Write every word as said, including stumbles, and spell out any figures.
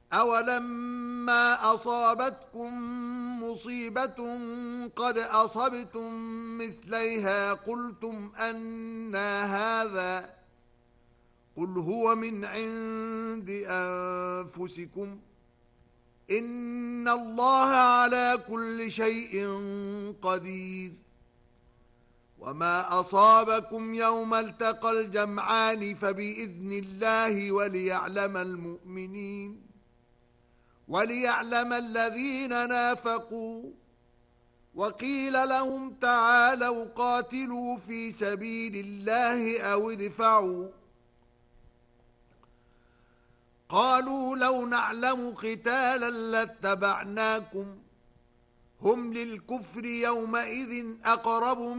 أولما أصابتكم مصيبة قد أصبتم مثليها قلتم أنى هذا قل هو من عند أنفسكم إن الله على كل شيء قدير وما أصابكم يوم التقى الجمعان فبإذن الله وليعلم المؤمنين وليعلم الذين نافقوا وقيل لهم تعالوا قاتلوا في سبيل الله أو ادفعوا قالوا لو نعلم قتالا لاتبعناكم هم للكفر يومئذ أقرب